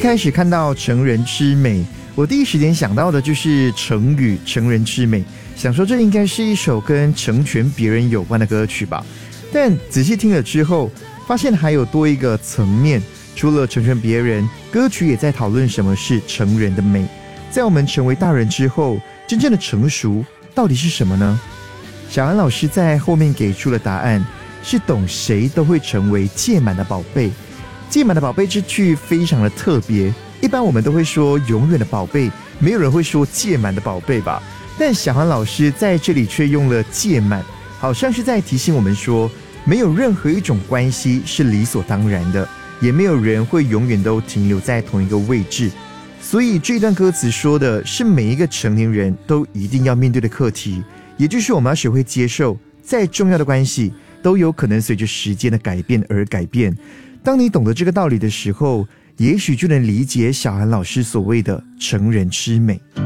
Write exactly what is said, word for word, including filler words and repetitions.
开始看到成人之美，我第一时间想到的就是成语成人之美，想说这应该是一首跟成全别人有关的歌曲吧。但仔细听了之后，发现还有多一个层面，除了成全别人，歌曲也在讨论什么是成人的美。在我们成为大人之后，真正的成熟到底是什么呢？小安老师在后面给出了答案，是懂谁都会成为届满的宝贝。届满的宝贝之句非常的特别，一般我们都会说永远的宝贝，没有人会说届满的宝贝吧。但小安老师在这里却用了届满，好像是在提醒我们说，没有任何一种关系是理所当然的，也没有人会永远都停留在同一个位置。所以这段歌词说的是每一个成年人都一定要面对的课题，也就是我们要学会接受，再重要的关系都有可能随着时间的改变而改变。当你懂得这个道理的时候，也许就能理解小安老师所谓的成人之美。